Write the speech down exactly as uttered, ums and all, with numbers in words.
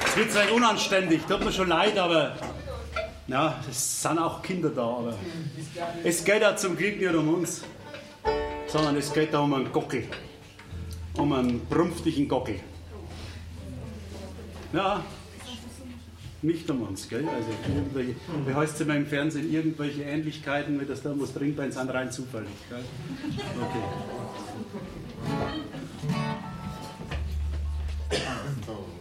Es wird zwar unanständig, tut mir schon leid, aber ja, es sind auch Kinder da. Aber es geht ja zum Glück nicht um uns, sondern es geht da um einen Gockel, um einen prumpftigen Gockel. Ja, nicht um uns, gell? Also irgendwelche, wie heißt es immer im Fernsehen, irgendwelche Ähnlichkeiten, wie das da was drin bei sind rein zufällig, gell? Okay.